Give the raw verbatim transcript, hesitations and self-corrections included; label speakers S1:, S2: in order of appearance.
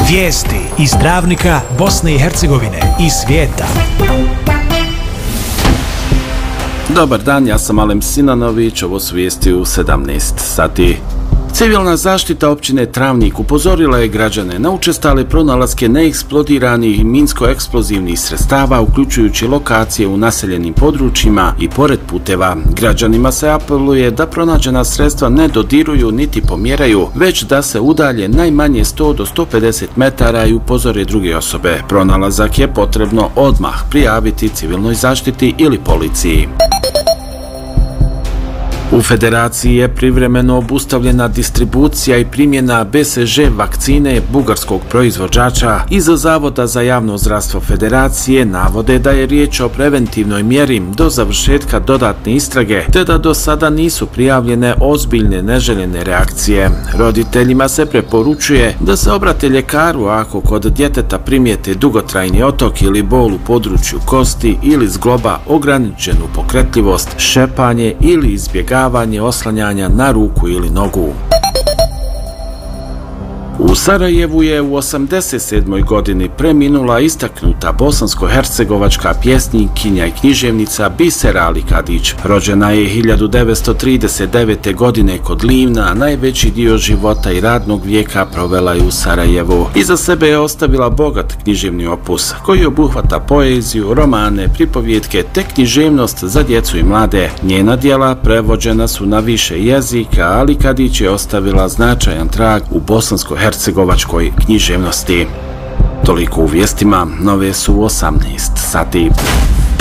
S1: Vijesti iz Travnika, Bosne i Hercegovine i svijeta.
S2: Dobar dan, ja sam Alem Sinanović, ovo su vijesti u sedamnaest sati. Civilna zaštita općine Travnik upozorila je građane na učestale pronalaske neeksplodiranih minsko-eksplozivnih sredstava, uključujući lokacije u naseljenim područjima i pored puteva. Građanima se apeluje da pronađena sredstva ne dodiruju niti pomjeraju, već da se udalje najmanje sto do sto pedeset metara i upozore druge osobe. Pronalazak je potrebno odmah prijaviti civilnoj zaštiti ili policiji. U Federaciji je privremeno obustavljena distribucija i primjena B C G vakcine bugarskog proizvođača. Iz Zavoda za javno zdravstvo Federacije navode da je riječ o preventivnoj mjeri do završetka dodatne istrage, te da do sada nisu prijavljene ozbiljne neželjene reakcije. Roditeljima se preporučuje da se obrate ljekaru ako kod djeteta primijete dugotrajni otok ili bol u području kosti ili zgloba, ograničenu pokretljivost, šepanje ili izbjegavanje oslanjanja na ruku ili nogu. U Sarajevu je u osamdeset sedmoj godini preminula istaknuta bosansko-hercegovačka pjesnikinja i književnica Bisera Ali Kadić. Rođena je hiljadu devetsto trideset devete. godine kod Livna, a najveći dio života i radnog vijeka provela je u Sarajevu. Iza sebe je ostavila bogat književni opus koji obuhvata poeziju, romane, pripovjetke te književnost za djecu i mlade. Njena djela prevođena su na više jezika, ali Kadić je ostavila značajan trag u bosansko-hercegovačkoj hercegovačkoj književnosti. Toliko u vijestima, nove su u osamnaest sati.